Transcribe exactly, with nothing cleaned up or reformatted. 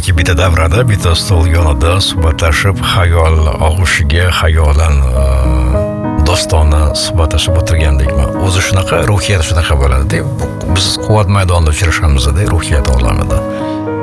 yoki bitta davrada bitta stol yonida suhbatlashib, xayol og'ushiga xayolan e, do'stona suhbatlashib o'tirgandekmi? O'zi shunaqa, ruhiyat shunaqa bo'ladi. Biz quvvat maydonida uchrashamiz-da, ruhiyat olamida.